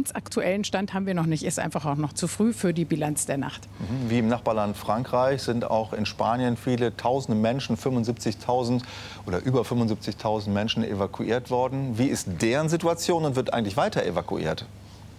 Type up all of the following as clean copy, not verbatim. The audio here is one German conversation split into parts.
ganz aktuellen Stand haben wir noch nicht. Ist einfach auch noch zu früh für die Bilanz der Nacht. Wie im Nachbarland Frankreich sind auch in Spanien viele tausende Menschen, 75.000 oder über 75.000 Menschen evakuiert worden. Wie ist deren Situation und wird eigentlich weiter evakuiert?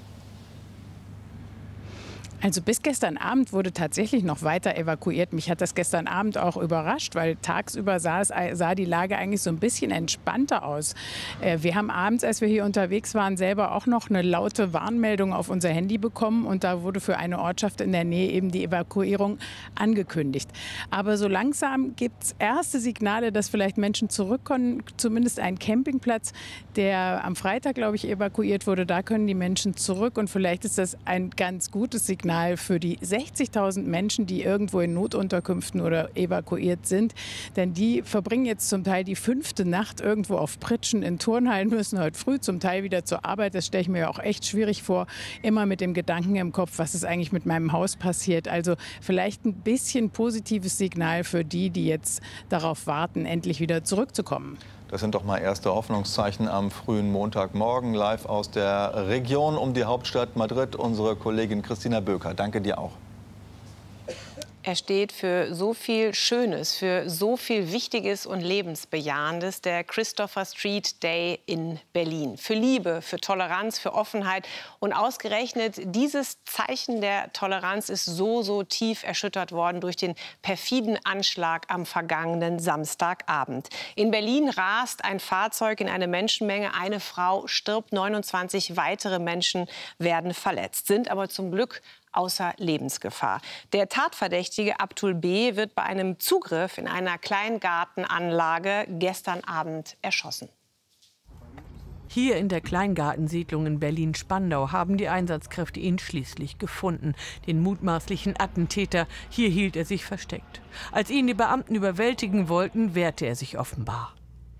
Also bis gestern Abend wurde tatsächlich noch weiter evakuiert. Mich hat das gestern Abend auch überrascht, weil tagsüber sah die Lage eigentlich so ein bisschen entspannter aus. Wir haben abends, als wir hier unterwegs waren, selber auch noch eine laute Warnmeldung auf unser Handy bekommen. Und da wurde für eine Ortschaft in der Nähe eben die Evakuierung angekündigt. Aber so langsam gibt es erste Signale, dass vielleicht Menschen zurückkommen. Zumindest ein Campingplatz, der am Freitag, glaube ich, evakuiert wurde. Da können die Menschen zurück. Und vielleicht ist das ein ganz gutes Signal für die 60.000 Menschen, die irgendwo in Notunterkünften oder evakuiert sind. Denn die verbringen jetzt zum Teil die 5. Nacht irgendwo auf Pritschen in Turnhallen, müssen heute früh zum Teil wieder zur Arbeit. Das stelle ich mir ja auch echt schwierig vor, immer mit dem Gedanken im Kopf, was ist eigentlich mit meinem Haus passiert. Also vielleicht ein bisschen positives Signal für die, die jetzt darauf warten, endlich wieder zurückzukommen. Das sind doch mal erste Hoffnungszeichen am frühen Montagmorgen. Live aus der Region um die Hauptstadt Madrid, unsere Kollegin Christina Böker. Danke dir auch. Er steht für so viel Schönes, für so viel Wichtiges und Lebensbejahendes, der Christopher Street Day in Berlin. Für Liebe, für Toleranz, für Offenheit. Und ausgerechnet dieses Zeichen der Toleranz ist so tief erschüttert worden durch den perfiden Anschlag am vergangenen Samstagabend. In Berlin rast ein Fahrzeug in eine Menschenmenge. Eine Frau stirbt, 29 weitere Menschen werden verletzt, sind aber zum Glück außer Lebensgefahr. Der Tatverdächtige Abdul B. wird bei einem Zugriff in einer Kleingartenanlage gestern Abend erschossen. Hier in der Kleingartensiedlung in Berlin-Spandau haben die Einsatzkräfte ihn schließlich gefunden. Den mutmaßlichen Attentäter. Hier hielt er sich versteckt. Als ihn die Beamten überwältigen wollten, wehrte er sich offenbar.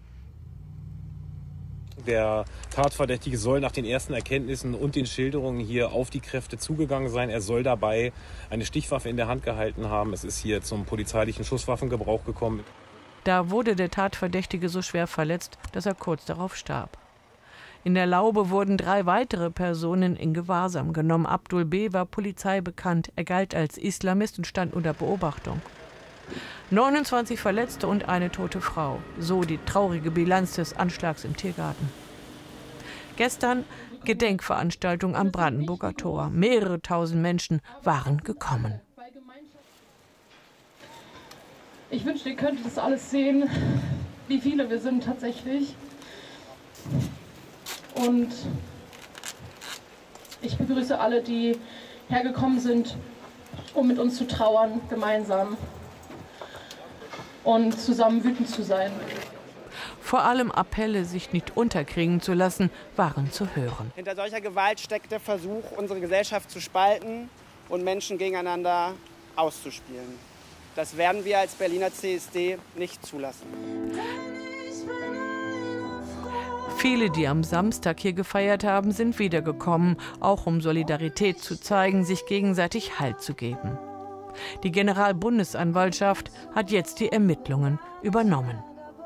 Der Tatverdächtige soll nach den ersten Erkenntnissen und den Schilderungen hier auf die Kräfte zugegangen sein. Er soll dabei eine Stichwaffe in der Hand gehalten haben. Es ist hier zum polizeilichen Schusswaffengebrauch gekommen. Da wurde der Tatverdächtige so schwer verletzt, dass er kurz darauf starb. In der Laube wurden 3 weitere Personen in Gewahrsam genommen. Abdul B. war Polizei bekannt. Er galt als Islamist und stand unter Beobachtung. 29 Verletzte und eine tote Frau. So die traurige Bilanz des Anschlags im Tiergarten. Gestern Gedenkveranstaltung am Brandenburger Tor. Mehrere tausend Menschen waren gekommen. Ich wünschte, ihr könntet das alles sehen, wie viele wir sind tatsächlich. Und ich begrüße alle, die hergekommen sind, um mit uns zu trauern, gemeinsam. Und zusammen wütend zu sein. Vor allem Appelle, sich nicht unterkriegen zu lassen, waren zu hören. Hinter solcher Gewalt steckt der Versuch, unsere Gesellschaft zu spalten und Menschen gegeneinander auszuspielen. Das werden wir als Berliner CSD nicht zulassen. Viele, die am Samstag hier gefeiert haben, sind wiedergekommen, auch um Solidarität zu zeigen, sich gegenseitig Halt zu geben. Die Generalbundesanwaltschaft hat jetzt die Ermittlungen übernommen.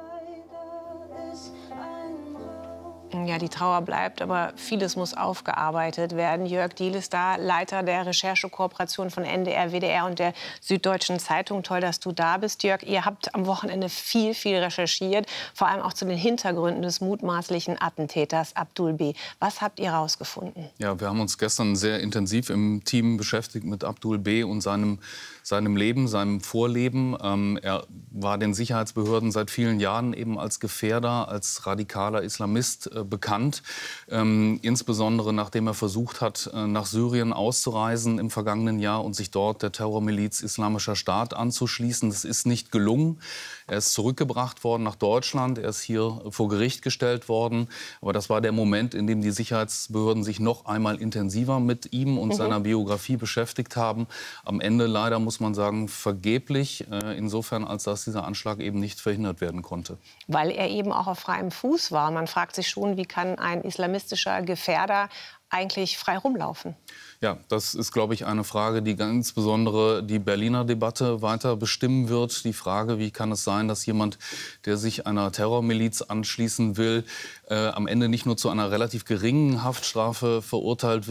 Ja, die Trauer bleibt, aber vieles muss aufgearbeitet werden. Jörg Diehl ist da, Leiter der Recherchekooperation von NDR, WDR und der Süddeutschen Zeitung. Toll, dass du da bist, Jörg. Ihr habt am Wochenende viel recherchiert, vor allem auch zu den Hintergründen des mutmaßlichen Attentäters Abdul B. Was habt ihr herausgefunden? Ja, wir haben uns gestern sehr intensiv im Team beschäftigt mit Abdul B. und seinem Leben, seinem Vorleben. Er war den Sicherheitsbehörden seit vielen Jahren eben als Gefährder, als radikaler Islamist bekannt. Insbesondere nachdem er versucht hat, nach Syrien auszureisen im vergangenen Jahr und sich dort der Terrormiliz Islamischer Staat anzuschließen. Das ist nicht gelungen. Er ist zurückgebracht worden nach Deutschland. Er ist hier vor Gericht gestellt worden. Aber das war der Moment, in dem die Sicherheitsbehörden sich noch einmal intensiver mit ihm und seiner Biografie beschäftigt haben. Am Ende leider, muss man sagen, vergeblich. Insofern, als dass dieser Anschlag eben nicht verhindert werden konnte. Weil er eben auch auf freiem Fuß war. Man fragt sich schon, wie kann ein islamistischer Gefährder eigentlich frei rumlaufen? Ja, das ist, glaube ich, eine Frage, die ganz insbesondere die Berliner Debatte weiter bestimmen wird. Die Frage, wie kann es sein, dass jemand, der sich einer Terrormiliz anschließen will, am Ende nicht nur zu einer relativ geringen Haftstrafe verurteilt wird,